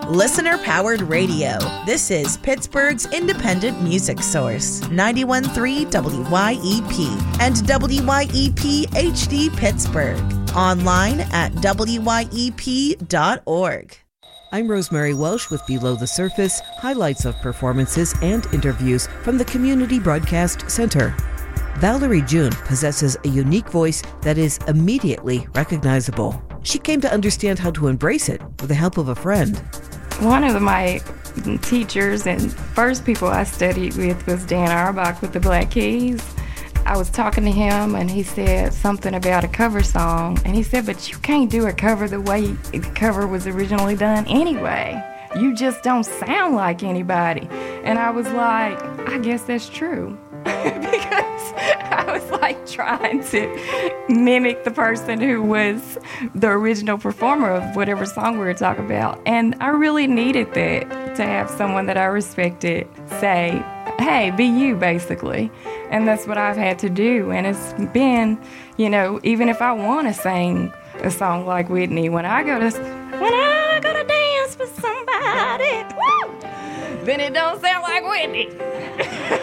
Listener-powered radio. This is Pittsburgh's independent music source. 91.3 WYEP and WYEP HD Pittsburgh. Online at wyep.org. I'm Rosemary Welsh with Below the Surface, highlights of performances and interviews from the Community Broadcast Center. Valerie June possesses a unique voice that is immediately recognizable. She came to understand how to embrace it with the help of a friend. One of my teachers and first people I studied with was Dan Auerbach with the Black Keys. I was talking to him and he said something about a cover song, and he said, but you can't do a cover the way the cover was originally done anyway. You just don't sound like anybody. And I was like, I guess that's true. Because I was like trying to mimic the person who was the original performer of whatever song we were talking about. And I really needed that, to have someone that I respected say, hey, be you, basically. And that's what I've had to do. And it's been, even if I want to sing a song like Whitney, when I go to dance with somebody, woo, then it don't sound like Whitney.